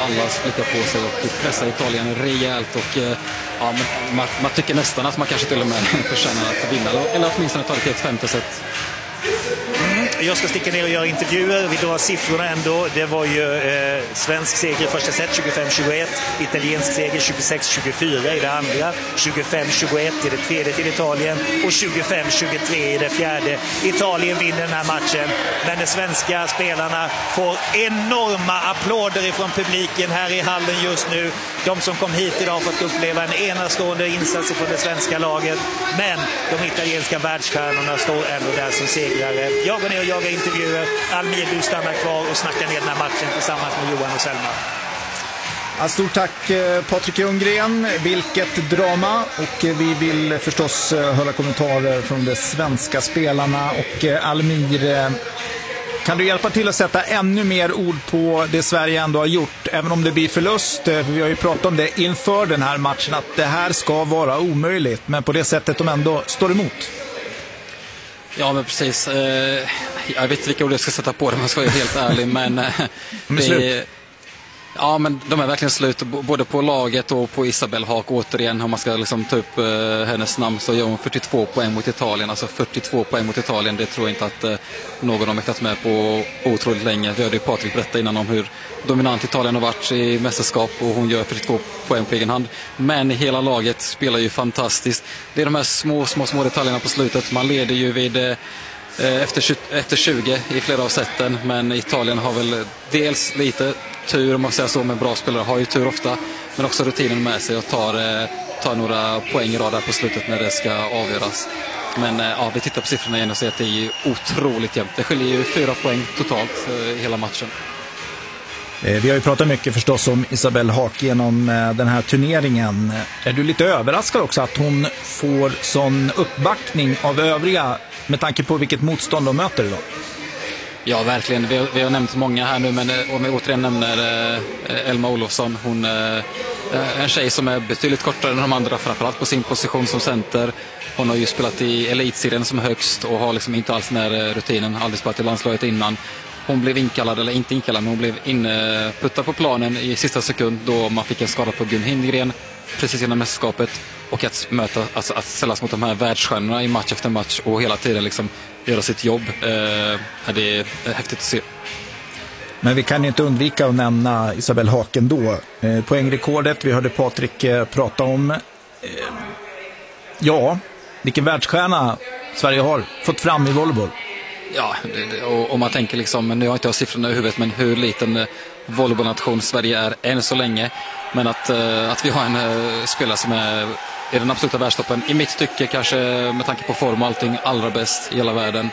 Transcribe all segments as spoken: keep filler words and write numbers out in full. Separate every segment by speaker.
Speaker 1: alla splittrar på sig och pressar Italien rejält. Och ja, man, man tycker nästan att man kanske till och med förtjänar att vinna. Eller åtminstone ta det till ett femte set.
Speaker 2: Mm, jag ska sticka ner och göra intervjuer. Vi drar siffrorna ändå. Det var ju eh, svensk seger i första set tjugofem tjugoett, italiensk seger tjugosex tjugofyra i det andra, tjugofem tjugoett i det tredje till Italien och tjugofem tjugotre i det fjärde. Italien vinner den här matchen, men de svenska spelarna får enorma applåder ifrån publiken här i hallen just nu. De som kom hit idag har fått uppleva en enastående insats från det svenska laget, men de italienska världsstjärnorna står ändå där som segrare. Jag går ner och jagar intervjuer. Almir, du stannar kvar och snackar ner den här matchen tillsammans med Johan och Selma.
Speaker 3: Ja, stort tack Patrik Ljunggren. Vilket drama. Och vi vill förstås höra kommentarer från de svenska spelarna. Och Almir, kan du hjälpa till att sätta ännu mer ord på det Sverige ändå har gjort, även om det blir förlust? Vi har ju pratat om det inför den här matchen, att det här ska vara omöjligt, men på det sättet de ändå står emot.
Speaker 1: Ja, men precis. Jag vet inte vilka ord jag ska sätta på det, om jag ska vara helt ärlig, men det, ja, men de är verkligen slut både på laget och på Isabelle Haak. Återigen, om man ska liksom ta upp hennes namn, så gör hon fyrtiotvå poäng mot Italien. Alltså fyrtiotvå poäng mot Italien, det tror jag inte att någon har mäktat med på otroligt länge. Vi hörde ju Patrik berätta innan om hur dominant Italien har varit i mästerskap, och hon gör fyrtiotvå poäng på egen hand. Men hela laget spelar ju fantastiskt. Det är de här små, små, små detaljerna på slutet. Man leder ju vid efter tjugo i flera av sätten, men Italien har väl dels lite tur, om man säger så, med bra spelare har ju tur ofta, men också rutinen med sig och tar, tar några poäng i rad där på slutet när det ska avgöras. Men ja, vi tittar på siffrorna igen och ser att det är ju otroligt jämnt. Det skiljer ju fyra poäng totalt i hela matchen.
Speaker 3: Vi har ju pratat mycket förstås om Isabelle Haak genom den här turneringen. Är du lite överraskad också att hon får sån uppbackning av övriga med tanke på vilket motstånd de möter idag?
Speaker 1: Ja, verkligen. Vi har, vi har nämnt många här nu, men om vi återigen nämner eh, Elma Olofsson, hon är eh, en tjej som är betydligt kortare än de andra, framförallt på sin position som center. Hon har ju spelat i elitserien som högst och har liksom inte alls den här rutinen, aldrig spelat i landslaget innan. Hon blev inkallad, eller inte inkallad, men hon blev inputtad på planen i sista sekund då man fick en skada på Gun Hindgren precis innan mästerskapet, och att möta, alltså att ställas mot de här världsstjärnorna i match efter match och hela tiden liksom göra sitt jobb. Eh, det är häftigt att se.
Speaker 3: Men vi kan inte undvika att nämna Isabelle Haak ändå. Eh, poängrekordet, vi hörde Patrik eh, prata om. Eh, ja, vilken världsstjärna Sverige har fått fram i volleyboll.
Speaker 1: Ja, och om man tänker liksom, nu har jag inte jag siffrorna i huvudet, men hur liten volleybollnation Sverige är än så länge. Men att, att vi har en spelare som är i den absoluta världstoppen, i mitt tycke kanske med tanke på form och allting, allra bäst i hela världen.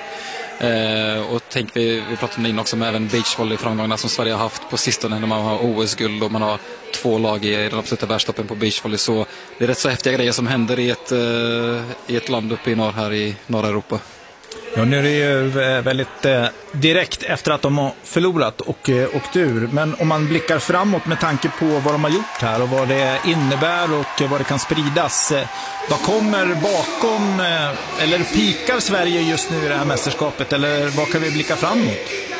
Speaker 1: Eh, och tänk, vi, vi pratade om det in också med även beachvolley-framgångarna som Sverige har haft på sistone, när man har O S-guld och man har två lag i den absoluta världstoppen på beachvolley. Så det är rätt så häftiga grejer som händer i ett, eh, i ett land uppe i norr här i norra Europa.
Speaker 3: Ja, nu är det ju väldigt eh, direkt efter att de har förlorat och eh, åkt ur. Men om man blickar framåt med tanke på vad de har gjort här och vad det innebär och eh, vad det kan spridas. Eh, vad kommer bakom, eh, eller pikar Sverige just nu i det här mästerskapet? Eller vad kan vi blicka framåt?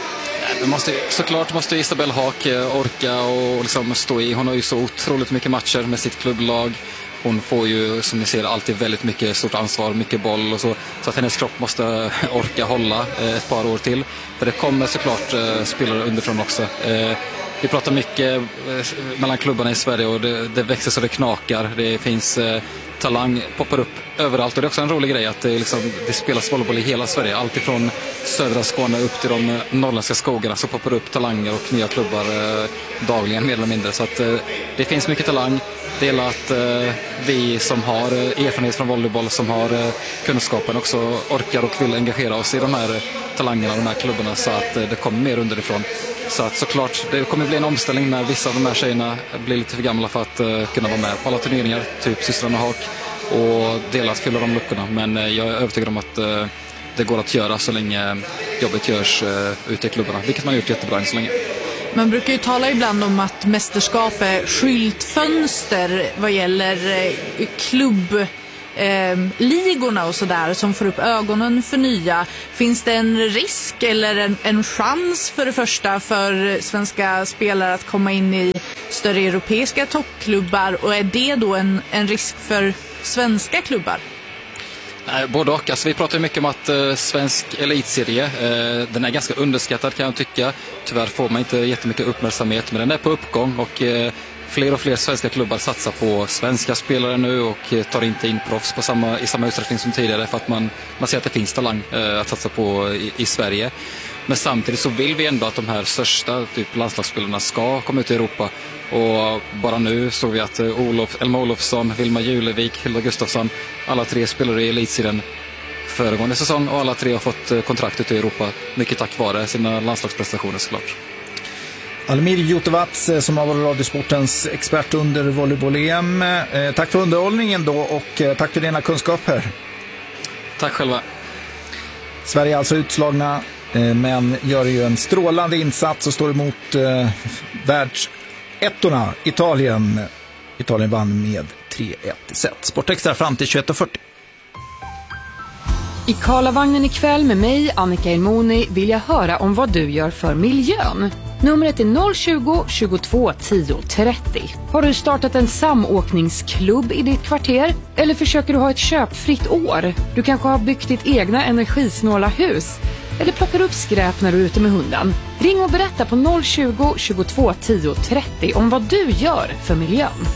Speaker 1: Vi måste, såklart måste Isabelle Haak orka och liksom stå i. Hon har ju så otroligt mycket matcher med sitt klubblag. Hon får ju, som ni ser, alltid väldigt mycket stort ansvar, mycket boll och så. Så att hennes kropp måste orka hålla ett par år till. För det kommer såklart spelare underifrån också. Vi pratar mycket mellan klubbarna i Sverige och det, det växer så det knakar. Det finns talang, poppar upp överallt. Och det är också en rolig grej att det, liksom, det spelas volleyboll i hela Sverige. Allt ifrån södra Skåne upp till de norrländska skogarna så poppar upp talanger och nya klubbar eh, dagligen mer eller mindre. Så att eh, det finns mycket talang. Det är att eh, vi som har erfarenhet från volleyboll, som har eh, kunskapen, också orkar och vill engagera oss i de här talangerna, de här klubbarna, så att eh, det kommer mer underifrån. Så att såklart, det kommer bli en omställning när vissa av de här tjejerna blir lite för gamla för att uh, kunna vara med på alla turneringar, typ systrarna Haak, och dela att fylla de luckorna. Men uh, jag är övertygad om att uh, det går att göra så länge jobbet görs uh, ute i klubbarna, vilket man har gjort jättebra än så länge.
Speaker 4: Man brukar ju tala ibland om att mästerskap är skyltfönster vad gäller klubb eh, ligorna och sådär som får upp ögonen för nya. Finns det en risk eller en, en chans för det första för svenska spelare att komma in i större europeiska toppklubbar, och är det då en, en risk för svenska klubbar?
Speaker 1: Nej, både och. Alltså, vi pratar mycket om att eh, svensk elitserie, eh, den är ganska underskattad kan jag tycka. Tyvärr får man inte jättemycket uppmärksamhet, men den är på uppgång och eh, fler och fler svenska klubbar satsar på svenska spelare nu och eh, tar inte in proffs på samma, i samma utsträckning som tidigare, för att man, man ser att det finns talang eh, att satsa på i, i Sverige. Men samtidigt så vill vi ändå att de här största typ landslagsspelarna ska komma ut i Europa. Och bara nu såg vi att Olof, Elma Olofsson, Vilma Julevik, Hilda Gustafsson, alla tre spelare i elitserien föregående säsong, och alla tre har fått kontrakt ute i Europa, mycket tack vare sina landslagsprestationer såklart.
Speaker 3: Almir Jutevats som har varit Radiosportens expert under volleyboll-E M. Eh, tack för underhållningen då, och eh, tack för dina kunskaper.
Speaker 1: Tack själva.
Speaker 3: Sverige är alltså utslagna, eh, men gör ju en strålande insats och står emot eh, världsettorna Italien. Italien vann med tre ett i set. Sportextra fram till tjugoett och fyrtio.
Speaker 5: I Karlavagnen ikväll med mig, Annika Elmoni, vill jag höra om vad du gör för miljön. Numret är noll tjugo, tjugotvå, tio, trettio. Har du startat en samåkningsklubb i ditt kvarter? Eller försöker du ha ett köpfritt år? Du kanske har byggt ditt egna energisnåla hus? Eller plockar upp skräp när du är ute med hunden? Ring och berätta på noll tjugo, tjugotvå, tio, trettio om vad du gör för miljön.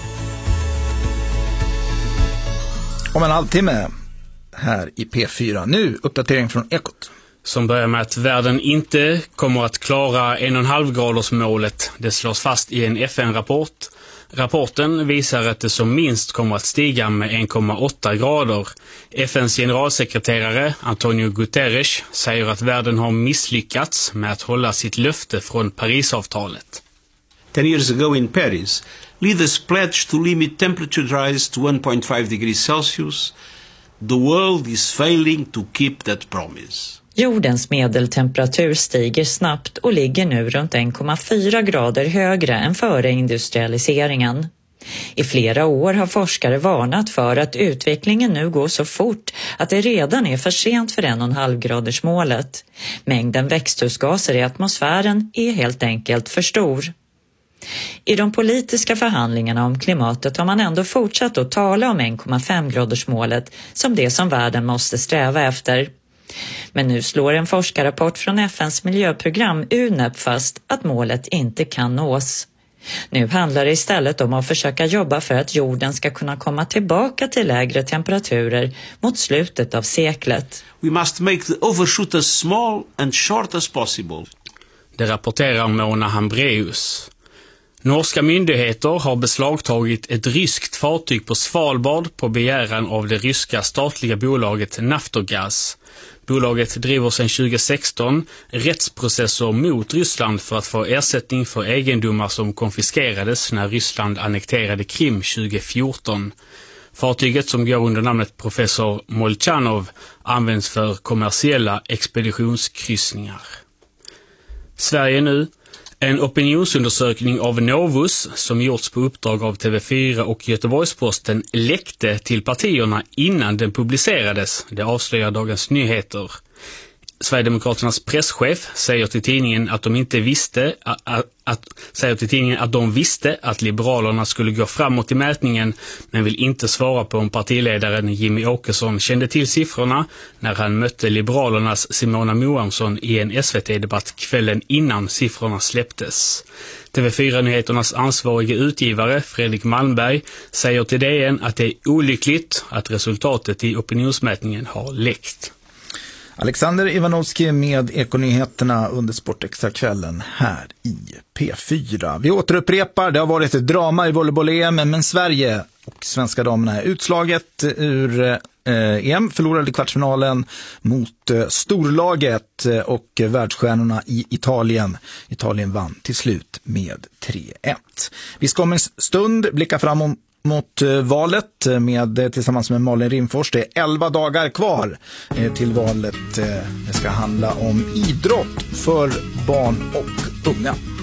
Speaker 3: Om en halvtimme här i P fyra. Nu uppdatering från Ekot.
Speaker 6: Som börjar med att världen inte kommer att klara en och en halv graders målet. Det slås fast i en F N-rapport. Rapporten visar att det som minst kommer att stiga med en komma åtta grader. F N:s generalsekreterare Antonio Guterres säger att världen har misslyckats med att hålla sitt löfte från Parisavtalet.
Speaker 7: Ten years ago in Paris, leaders pledged to limit temperature rise to one point five degrees Celsius. The world is failing to keep that promise.
Speaker 8: Jordens medeltemperatur stiger snabbt och ligger nu runt en komma fyra grader högre än före industrialiseringen. I flera år har forskare varnat för att utvecklingen nu går så fort att det redan är för sent för en och en halv graders målet. Mängden växthusgaser i atmosfären är helt enkelt för stor. I de politiska förhandlingarna om klimatet har man ändå fortsatt att tala om en komma fem graders målet som det som världen måste sträva efter. Men nu slår en forskarrapport från F N:s miljöprogram U N E P fast att målet inte kan nås. Nu handlar det istället om att försöka jobba för att jorden ska kunna komma tillbaka till lägre temperaturer mot slutet av seklet.
Speaker 7: We must make the overshoot as small and short as possible.
Speaker 6: Det rapporterar Mona Hambreus. Norska myndigheter har beslagtagit ett ryskt fartyg på Svalbard på begäran av det ryska statliga bolaget Naftogaz. Bolaget driver sedan tjugo sexton rättsprocesser mot Ryssland för att få ersättning för egendomar som konfiskerades när Ryssland annekterade Krim tjugo fjorton. Fartyget, som går under namnet Professor Molchanov, används för kommersiella expeditionskryssningar. Sverige nu. En opinionsundersökning av Novus som gjorts på uppdrag av T V fyra och Göteborgsposten läckte till partierna innan den publicerades. Det avslöjar Dagens Nyheter. Sverigedemokraternas presschef säger till tidningen att de inte visste att, att, att, säger till tidningen att de visste att Liberalerna skulle gå framåt i mätningen, men vill inte svara på om partiledaren Jimmy Åkesson kände till siffrorna när han mötte Liberalernas Simona Moamsson i en S V T-debatt kvällen innan siffrorna släpptes. T V fyra-nyheternas ansvariga utgivare Fredrik Malmberg säger till D N att det är olyckligt att resultatet i opinionsmätningen har läckt.
Speaker 3: Alexander Ivanovski med Ekonyheterna under Sportextra-kvällen här i P fyra. Vi återupprepar, det har varit ett drama i volleyboll-E M, men Sverige och svenska damerna är utslaget ur eh, E M, förlorade kvartsfinalen mot eh, storlaget och eh, världsstjärnorna i Italien. Italien vann till slut med tre ett. Vi ska om en stund blicka fram om mot valet med, tillsammans med Malin Rimfors. Det är elva dagar kvar till valet. Det ska handla om idrott för barn och unga.